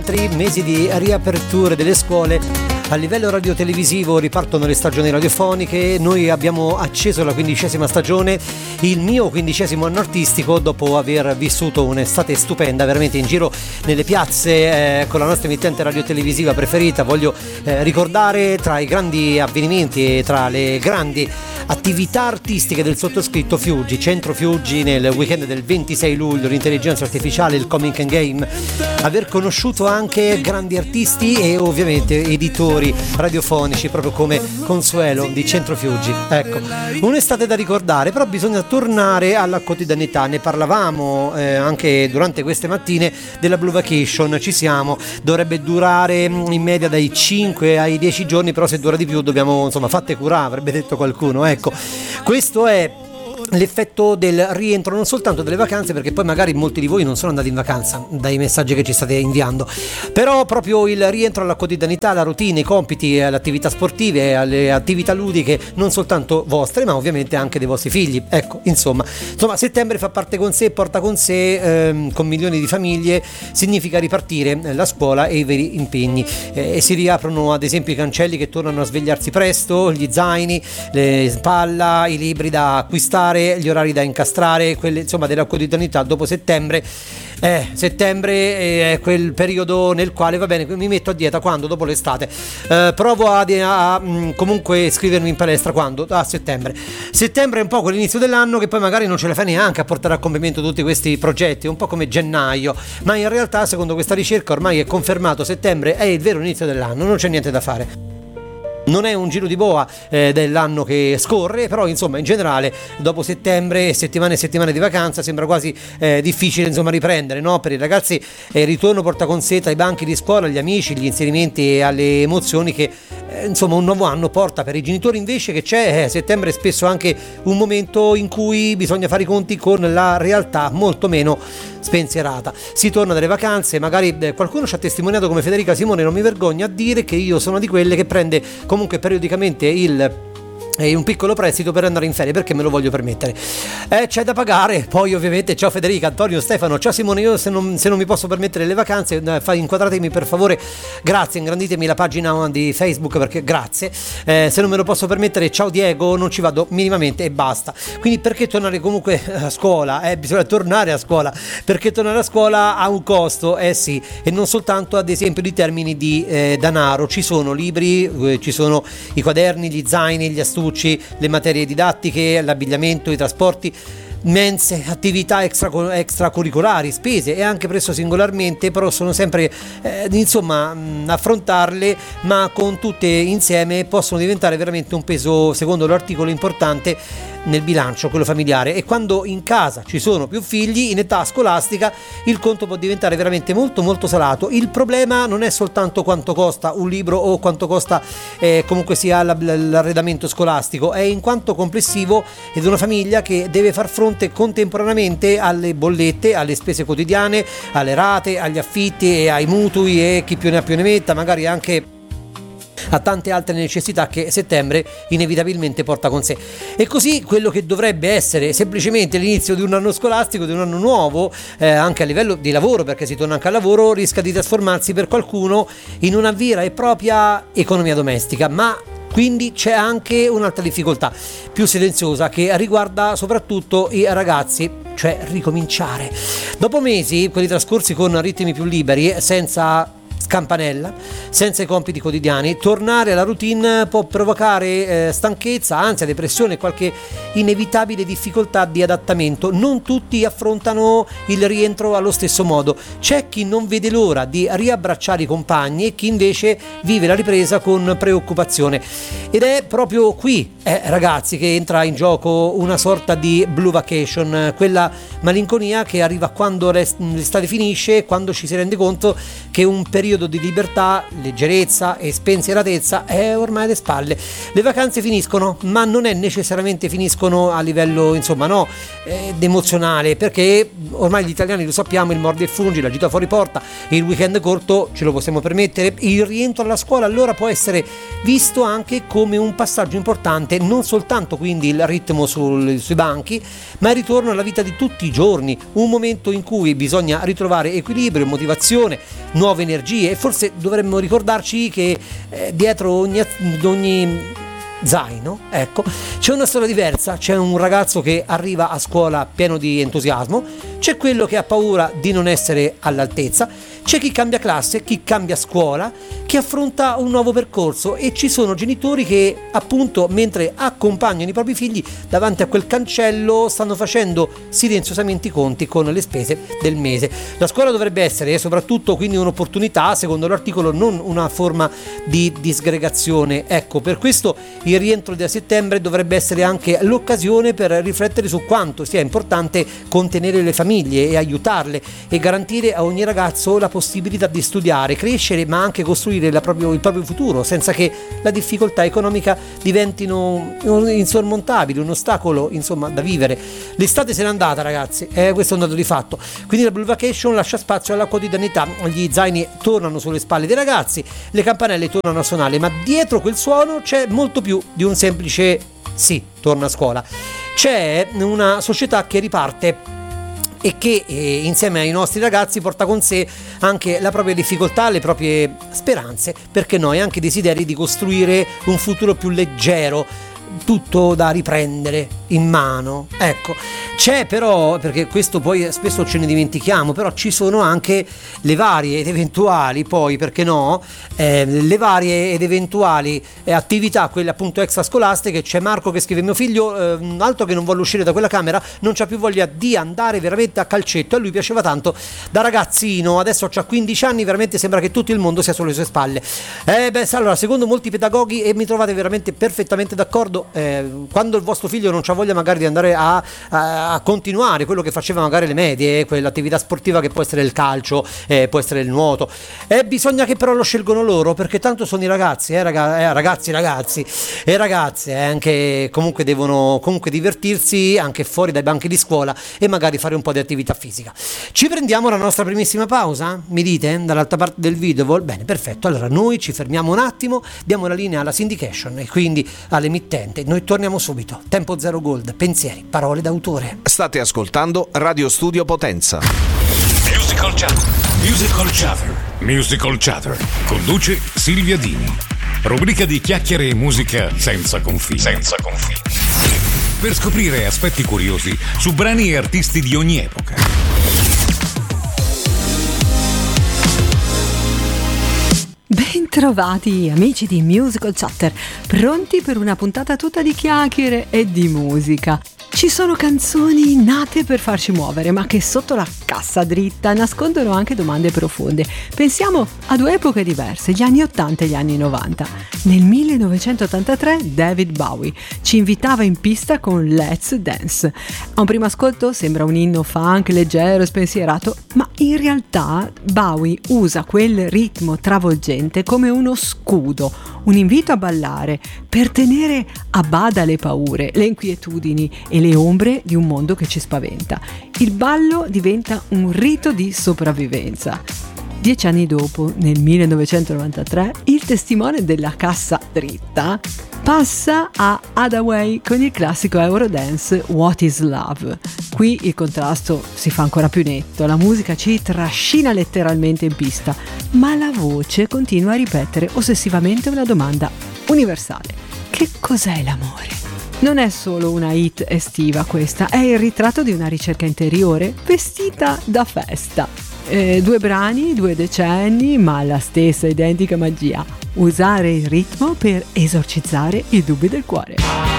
Mesi di riaperture delle scuole. A livello radiotelevisivo ripartono le stagioni radiofoniche. Noi abbiamo acceso la 15ª stagione, il mio 15° anno artistico, dopo aver vissuto un'estate stupenda veramente in giro nelle piazze con la nostra emittente radiotelevisiva preferita. Voglio ricordare, tra i grandi avvenimenti e tra le grandi attività artistiche del sottoscritto, Fiuggi, Centro Fiuggi, nel weekend del 26 luglio, l'intelligenza artificiale, il Comic and Game, aver conosciuto anche grandi artisti e ovviamente editori radiofonici, proprio come Consuelo di Centro Fiuggi. Ecco, un'estate da ricordare, però bisogna tornare alla quotidianità. Ne parlavamo anche durante queste mattine della Blue Vacation. Ci siamo, dovrebbe durare in media dai 5 ai 10 giorni, però se dura di più dobbiamo, insomma, fatte curare, avrebbe detto qualcuno. Ecco, questo è l'effetto del rientro non soltanto delle vacanze, perché poi magari molti di voi non sono andati in vacanza dai messaggi che ci state inviando, però proprio il rientro alla quotidianità, alla routine, ai compiti, alle attività sportive, alle attività ludiche, non soltanto vostre ma ovviamente anche dei vostri figli. Ecco, insomma settembre fa parte con sé, porta con sé con milioni di famiglie, significa ripartire la scuola e i veri impegni, e si riaprono ad esempio i cancelli che tornano a svegliarsi presto, gli zaini, le spalla, i libri da acquistare, gli orari da incastrare, quelle insomma della quotidianità dopo settembre. Settembre è quel periodo nel quale, va bene, mi metto a dieta quando? Dopo l'estate. Provo a comunque iscrivermi in palestra quando? A settembre. Settembre è un po' quell'inizio dell'anno che poi magari non ce la fai neanche a portare a compimento tutti questi progetti, un po' come gennaio, ma in realtà secondo questa ricerca ormai è confermato, settembre è il vero inizio dell'anno, non c'è niente da fare. Non è un giro di boa dell'anno che scorre, però insomma in generale dopo settembre, settimane e settimane di vacanza, sembra quasi difficile insomma riprendere, no? Per i ragazzi il ritorno porta con sé tra i banchi di scuola, gli amici, gli inserimenti e alle emozioni che insomma un nuovo anno porta. Per i genitori invece che c'è settembre è spesso anche un momento in cui bisogna fare i conti con la realtà molto meno spensierata. Si torna dalle vacanze, magari qualcuno ci ha testimoniato come Federica Simone, non mi vergogno a dire che io sono di quelle che prende comunque periodicamente un piccolo prestito per andare in ferie, perché me lo voglio permettere. C'è da pagare. Poi ovviamente ciao Federica, Antonio, Stefano, ciao Simone. Io se non mi posso permettere le vacanze, inquadratemi per favore, grazie, ingranditemi la pagina di Facebook, perché grazie. Se non me lo posso permettere, ciao Diego, non ci vado minimamente e basta. Quindi perché tornare comunque a scuola? Bisogna tornare a scuola, perché tornare a scuola ha un costo, sì, e non soltanto ad esempio di termini di denaro. Ci sono libri, ci sono i quaderni, gli zaini, gli astucci, le materie didattiche, l'abbigliamento, i trasporti, mense, attività extracurricolari, spese e anche presso singolarmente, però sono sempre affrontarle, ma con tutte insieme possono diventare veramente un peso, secondo l'articolo, importante nel bilancio, quello familiare. E quando in casa ci sono più figli in età scolastica, il conto può diventare veramente molto molto salato. Il problema non è soltanto quanto costa un libro o quanto costa comunque sia l'arredamento scolastico, è in quanto complessivo ed una famiglia che deve far fronte contemporaneamente alle bollette, alle spese quotidiane, alle rate, agli affitti e ai mutui, e chi più ne ha più ne metta, magari anche a tante altre necessità che settembre inevitabilmente porta con sé. E così quello che dovrebbe essere semplicemente l'inizio di un anno scolastico, di un anno nuovo, anche a livello di lavoro, perché si torna anche al lavoro, rischia di trasformarsi per qualcuno in una vera e propria economia domestica. Ma quindi c'è anche un'altra difficoltà più silenziosa che riguarda soprattutto i ragazzi, cioè ricominciare. Dopo mesi, quelli trascorsi con ritmi più liberi, senza campanella, senza i compiti quotidiani, tornare alla routine può provocare stanchezza, ansia, depressione e qualche inevitabile difficoltà di adattamento. Non tutti affrontano il rientro allo stesso modo. C'è chi non vede l'ora di riabbracciare i compagni e chi invece vive la ripresa con preoccupazione. Ed è proprio qui, ragazzi, che entra in gioco una sorta di blue vacation, quella malinconia che arriva quando l'estate finisce, quando ci si rende conto che un periodo periodo di libertà, leggerezza e spensieratezza è ormai alle spalle. Le vacanze finiscono, ma non è necessariamente finiscono a livello, insomma, no, emozionale, perché ormai gli italiani lo sappiamo, il mordi e fungi, la gita fuori porta, il weekend corto ce lo possiamo permettere. Il rientro alla scuola allora può essere visto anche come un passaggio importante, non soltanto quindi il ritmo sui banchi, ma il ritorno alla vita di tutti i giorni, un momento in cui bisogna ritrovare equilibrio, motivazione, nuove energie, e forse dovremmo ricordarci che dietro ogni zaino, ecco, c'è una storia diversa. C'è un ragazzo che arriva a scuola pieno di entusiasmo, c'è quello che ha paura di non essere all'altezza, c'è chi cambia classe, chi cambia scuola, chi affronta un nuovo percorso, e ci sono genitori che appunto mentre accompagnano i propri figli davanti a quel cancello stanno facendo silenziosamente i conti con le spese del mese. La scuola dovrebbe essere soprattutto quindi un'opportunità, secondo l'articolo, non una forma di disgregazione. Ecco, per questo il rientro da settembre dovrebbe essere anche l'occasione per riflettere su quanto sia importante contenere le famiglie e aiutarle, e garantire a ogni ragazzo la possibilità di studiare, crescere, ma anche costruire il proprio futuro, senza che la difficoltà economica diventino insormontabili, un ostacolo insomma da vivere. L'estate se n'è andata, ragazzi, questo è un dato di fatto, quindi la Blue Vacation lascia spazio alla quotidianità. Gli zaini tornano sulle spalle dei ragazzi, le campanelle tornano a suonare, ma dietro quel suono c'è molto più di un semplice sì, torna a scuola. C'è una società che riparte e che insieme ai nostri ragazzi porta con sé anche la propria difficoltà, le proprie speranze, perché no, e anche desideri di costruire un futuro più leggero, tutto da riprendere in mano. Ecco, c'è però, perché questo poi spesso ce ne dimentichiamo, però ci sono anche le varie ed eventuali, poi perché no, le varie ed eventuali attività, quelle appunto extrascolastiche. C'è Marco che scrive: mio figlio altro che non vuole uscire da quella camera, non c'ha più voglia di andare veramente a calcetto, a lui piaceva tanto da ragazzino, adesso c'ha 15 anni, veramente sembra che tutto il mondo sia sulle sue spalle. Allora, secondo molti pedagoghi, e mi trovate veramente perfettamente d'accordo, quando il vostro figlio non c'ha voglia magari di andare a continuare quello che faceva magari le medie, quell'attività sportiva che può essere il calcio, può essere il nuoto, bisogna che però lo scelgono loro, perché tanto sono i ragazzi, ragazzi e ragazze, anche comunque devono comunque divertirsi anche fuori dai banchi di scuola e magari fare un po' di attività fisica. Ci prendiamo la nostra primissima pausa? Mi dite? Dall'altra parte del video? Bene, perfetto, allora noi ci fermiamo un attimo, diamo la linea alla syndication e quindi all'emittente. Noi torniamo subito. Tempo Zero Gold, pensieri, parole d'autore. State ascoltando Radio Studio Potenza. Musical Chatter. Conduce Silvia Dini. Rubrica di chiacchiere e musica senza confini. Per scoprire aspetti curiosi su brani e artisti di ogni epoca. Bentrovati amici di Musical Chatter, pronti per una puntata tutta di chiacchiere e di musica. Ci sono canzoni nate per farci muovere, ma che sotto la cassa dritta nascondono anche domande profonde. Pensiamo a due epoche diverse, gli anni 80 e gli anni 90. Nel 1983 David Bowie ci invitava in pista con Let's Dance. A un primo ascolto sembra un inno funk leggero e spensierato, ma in realtà Bowie usa quel ritmo travolgente come uno scudo, un invito a ballare per tenere a bada le paure, le inquietudini e le ombre di un mondo che ci spaventa. Il ballo diventa un rito di sopravvivenza. 10 anni dopo, nel 1993, il testimone della cassa dritta passa a Hadaway con il classico Eurodance What is Love. Qui il contrasto si fa ancora più netto, la musica ci trascina letteralmente in pista, ma la voce continua a ripetere ossessivamente una domanda universale: che cos'è l'amore? Non è solo una hit estiva questa, è il ritratto di una ricerca interiore vestita da festa. 2 brani, 2 decenni, ma la stessa identica magia: usare il ritmo per esorcizzare i dubbi del cuore.